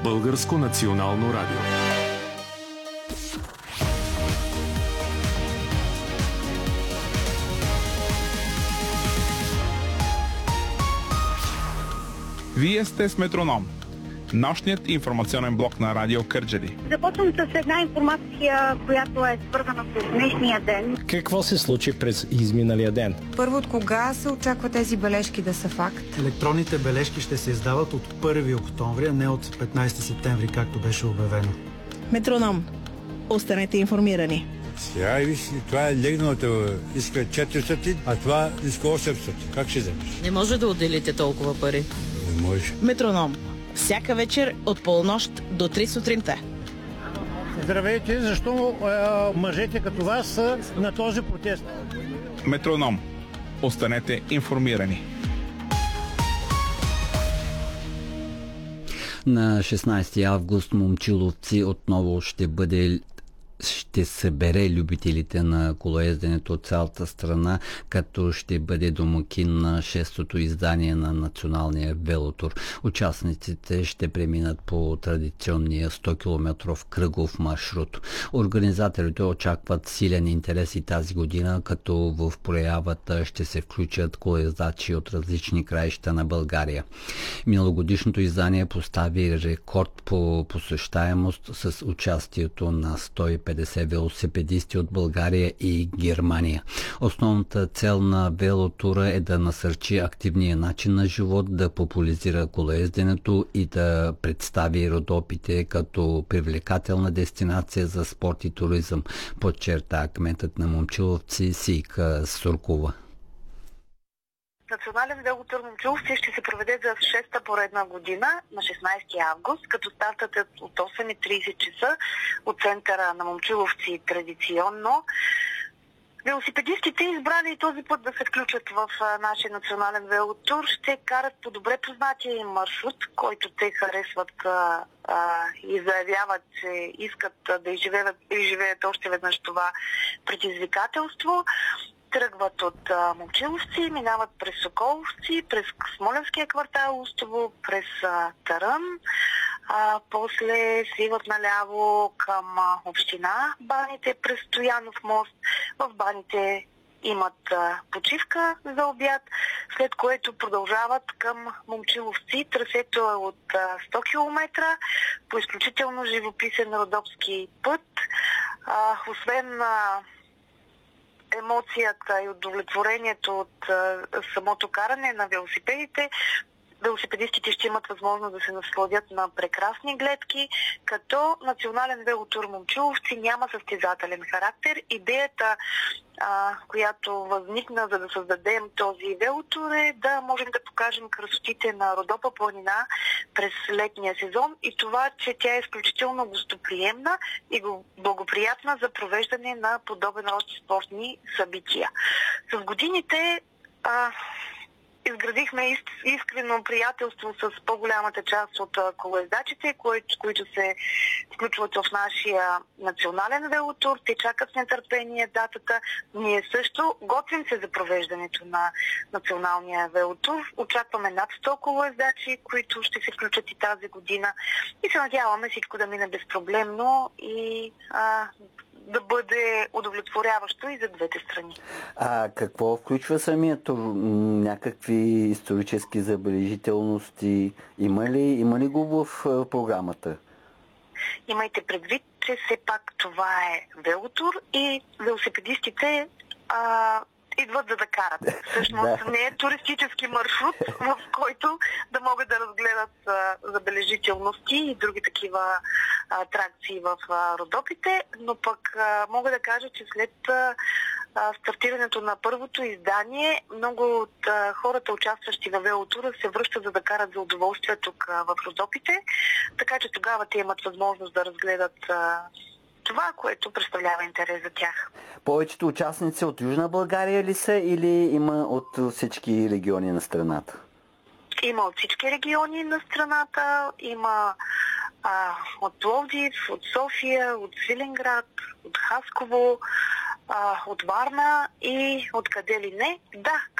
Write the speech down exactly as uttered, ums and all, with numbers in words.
Българско национално радио. Вие сте с Метроном, нощният информационен блок на Радио Кърджали. Започвам с една информация, която е свързана с днешния ден. Какво се случи през изминалия ден? Първо, от кога се очаква тези бележки да са факт? Електронните бележки ще се издават от първи октомври, а не от петнайсети септември, както беше обявено. Метроном. Останете информирани. Сега виж, това е легналото, иска четиристотин, а това иска осемстотин. Как ще вземеш? Не може да отделите толкова пари. Не може. Метроном. Всяка вечер от полунощ до три сутринта. Здравейте, защо е, мъжете като вас са на този протест? Метроном. Останете информирани. На шестнайсети август Момчиловци отново ще бъде ще събере любителите на колоезденето от цялата страна, като ще бъде домакин на шестото издание на националния велотур. Участниците ще преминат по традиционния сто километров кръгов маршрут. Организаторите очакват силен интерес и тази година, като в проявата ще се включат колоездачи от различни краища на България. Миналогодишното издание постави рекорд по посещаемост с участието на сто и петдесет велосипедисти от България и Германия. Основната цел на велотура е да насърчи активния начин на живот, да популяризира колоезденето и да представи Родопите като привлекателна дестинация за спорт и туризъм, подчерта кметът на Момчиловци Сийка Суркова. Национален велотур Момчиловци ще се проведе за шеста поредна година на шестнайсети август, като стартът е от осем и трийсет часа от центъра на Момчиловци традиционно. Велосипедистите, избрали и този път да се включат в нашия национален велотур, ще карат по добре познатия им маршрут, който те харесват а, а, и заявяват, че искат да изживеят, изживеят още веднъж това предизвикателство. Тръгват от а, Момчиловци, минават през Соколовци, през Смолянския квартал Устово, през а, Търън, а, после свиват наляво към а, община Баните, през Стоянов мост. В Баните имат а, почивка за обяд, след което продължават към Момчиловци. Трасето е от а, сто километра по изключително живописен родопски път. А, освен а, емоцията и удовлетворението от а, самото каране на велосипедите, велосипедистите ще имат възможност да се насладят на прекрасни гледки, като национален велотур Момчиловци няма състезателен характер. Идеята, а, която възникна, за да създадем този велотур, е да можем да покажем красотите на Родопа планина през летния сезон и това, че тя е изключително гостоприемна и благоприятна за провеждане на подобен род спортни събития. С годините а, изградихме искрено приятелство с по-голямата част от колоездачите, които, които се включват в нашия национален велотур. Те чакат с нетърпение датата. Ние също готвим се за провеждането на националния велотур. Очакваме над сто колоездачи, които ще се включат и тази година. И се надяваме всичко да мине безпроблемно и а, да бъде удовлетворяващо и за двете страни. А какво включва самият тур? Някакви исторически забележителности? Има ли, има ли го в програмата? Имайте предвид, че все пак това е велотур и велосипедистите а, идват за да карат. Всъщност не е туристически маршрут, в който да могат да разгледат а, забележителности и други такива а, атракции в а, Родопите, но пък а, мога да кажа, че след а, стартирането на първото издание, много от а, хората, участващи в велотура, се връщат за да карат за удоволствие тук а, в Родопите, така че тогава те имат възможност да разгледат а, това, което представлява интерес за тях. Повечето участници от Южна България ли са или има от всички региони на страната? Има от всички региони на страната, има а, от Пловдив, от София, от Свиленград, от Хасково, а, от Варна и от къде ли не. Да,